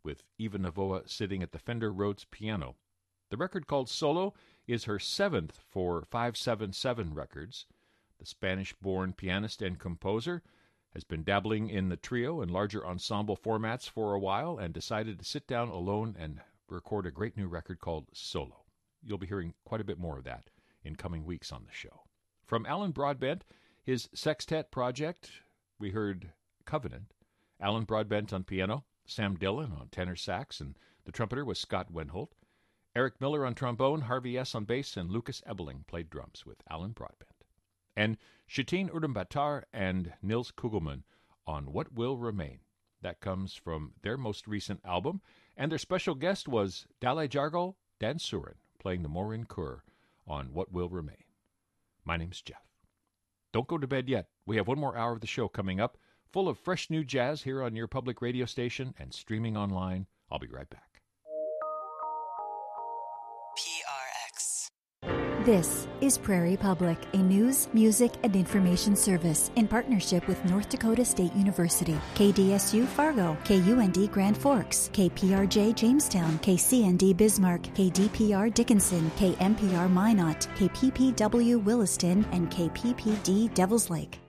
with Eva Novoa sitting at the Fender Rhodes piano. The record, called Solo, is her 7th for 577 Records. The Spanish-born pianist and composer has been dabbling in the trio and larger ensemble formats for a while and decided to sit down alone and record a great new record called Solo. You'll be hearing quite a bit more of that in coming weeks on the show. From Alan Broadbent, his sextet project, we heard Covenant. Alan Broadbent on piano, Sam Dillon on tenor sax, and the trumpeter was Scott Wenholt. Eric Miller on trombone, Harvey S. on bass, and Lucas Ebeling played drums with Alan Broadbent. And Shatin Urdambatar and Nils Kugelman on What Will Remain. That comes from their most recent album, and their special guest was Dalai Jargal Dansurin, playing the Morin Kur on What Will Remain. My name's Jeff. Don't go to bed yet. We have one more hour of the show coming up, full of fresh new jazz here on your public radio station and streaming online. I'll be right back. This is Prairie Public, a news, music, and information service in partnership with North Dakota State University, KDSU Fargo, KUND Grand Forks, KPRJ Jamestown, KCND Bismarck, KDPR Dickinson, KMPR Minot, KPPW Williston, and KPPD Devils Lake.